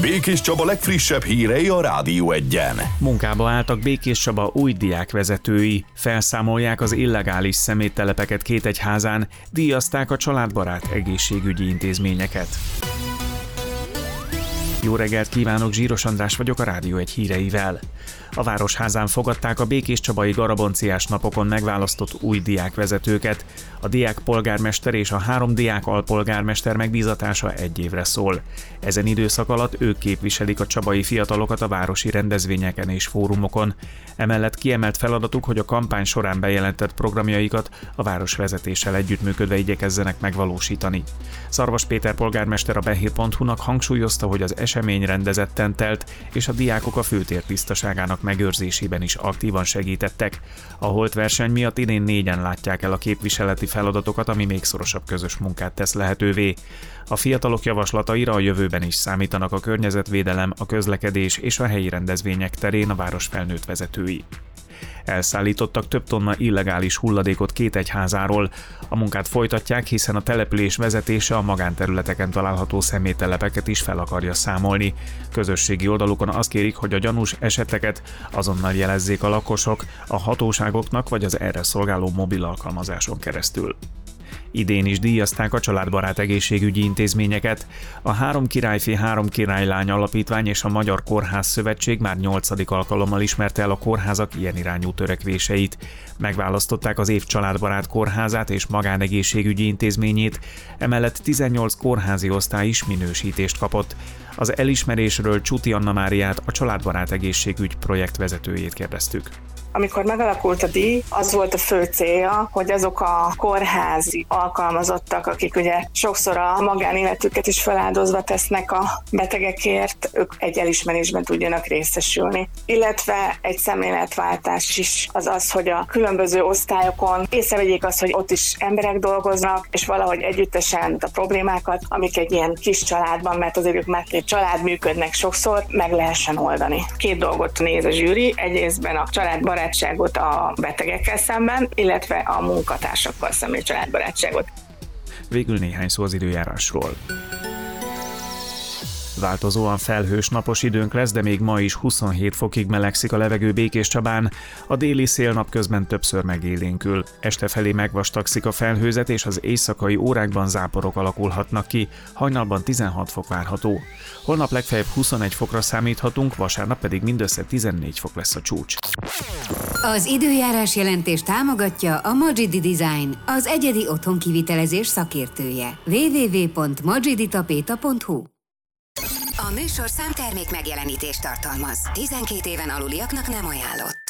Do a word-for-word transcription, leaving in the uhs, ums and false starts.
Békés Csaba legfrissebb hírei a Rádió Egyen. Munkába álltak Békés Csaba új diákvezetői. Felszámolják az illegális szeméttelepeket Kétegyházán, díjazták a családbarát egészségügyi intézményeket. Jó reggelt kívánok, Zsíros András vagyok, a Rádió Egy híreivel. A Városházán fogadták a békéscsabai Garabonciás napokon megválasztott új diákvezetőket. A diákpolgármester és a három diák alpolgármester megbízatása egy évre szól. Ezen időszak alatt ők képviselik a csabai fiatalokat a városi rendezvényeken és fórumokon. Emellett kiemelt feladatuk, hogy a kampány során bejelentett programjaikat a városvezetéssel együttműködve igyekezzenek megvalósítani. Szarvas Péter polgármester a behír pont hu-nak hangsúlyozta, hogy az esemény rendezetten telt, és a diákok a főtér tisztaságának megőrzésében is aktívan segítettek. A holt verseny miatt idén négyen látják el a képviseleti feladatokat, ami még szorosabb közös munkát tesz lehetővé. A fiatalok javaslataira a jövőben is számítanak a környezetvédelem, a közlekedés és a helyi rendezvények terén a város felnőtt vezetői. Elszállítottak több tonna illegális hulladékot Kétegyházáról. A munkát folytatják, hiszen a település vezetése a magánterületeken található szeméttelepeket is fel akarja számolni. Közösségi oldalukon azt kérik, hogy a gyanús eseteket azonnal jelezzék a lakosok, a hatóságoknak vagy az erre szolgáló mobil alkalmazáson keresztül. Idén is díjazták a családbarát egészségügyi intézményeket. A Három királyfi, Három királylány alapítvány és a Magyar Kórház Szövetség már nyolcadik alkalommal ismerte el a kórházak ilyen irányú törekvéseit. Megválasztották az év családbarát kórházát és magánegészségügyi intézményét, emellett tizennyolc kórházi osztály is minősítést kapott. Az elismerésről Csuti Anna Máriát, a családbarát egészségügy projektvezetőjét kérdeztük. Amikor megalakult a díj, az volt a fő célja, hogy azok a kórházi alkalmazottak, akik ugye sokszor a magánéletüket is feláldozva tesznek a betegekért, ők egy elismerésben tudjanak részesülni. Illetve egy szemléletváltás is az az, hogy a különböző osztályokon észrevegyék azt, hogy ott is emberek dolgoznak, és valahogy együttesen a problémákat, amik egy ilyen kis családban, mert azért ők már két család működnek sokszor, meg lehessen oldani. Két dolgot néz a zsűri, egyrésztben a családbarát barátságot a betegekkel szemben, illetve a munkatársakkal szemben családbarátságot. Végül néhány szó az időjárásról. Változóan felhős napos időnk lesz, de még ma is huszonhét fokig melegszik a levegő Békéscsabán, a déli szél napközben többször megélénkül. Este felé megvastagszik a felhőzet, és az éjszakai órákban záporok alakulhatnak ki, hajnalban tizenhat fok várható. Holnap legfeljebb huszonegy fokra számíthatunk, vasárnap pedig mindössze tizennégy fok lesz a csúcs. Az időjárás jelentés támogatja a Magidi Design, az egyedi otthonkivitelezés szakértője. double-u double-u double-u pont magiditapéta pont hu. A műsorszám termék megjelenítést tartalmaz. tizenkét éven aluliaknak nem ajánlott.